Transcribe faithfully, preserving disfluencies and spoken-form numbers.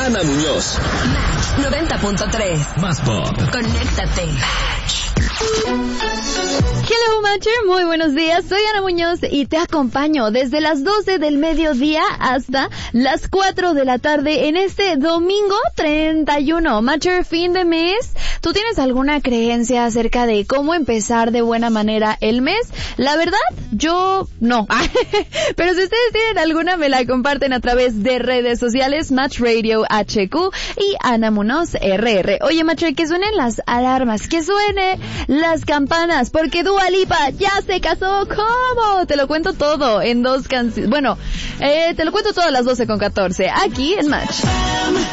Ana Muñoz. Match noventa punto tres. Más pop. Conéctate. Hello Matcher, muy buenos días, soy Ana Muñoz y te acompaño desde las doce del mediodía hasta las cuatro de la tarde en este domingo treinta y uno. Matcher, fin de mes. ¿Tú tienes alguna creencia acerca de cómo empezar de buena manera el mes? La verdad, yo no. Pero si ustedes tienen alguna, me la comparten a través de redes sociales, Match Radio H Q y Ana Muñoz R R. Oye Matcher, que suenen las alarmas, que suene las campanas, porque Dua Lipa ya se casó. ¿Cómo? Te lo cuento todo en dos canciones. Bueno, eh, te lo cuento todo a las doce con catorce, aquí en Match.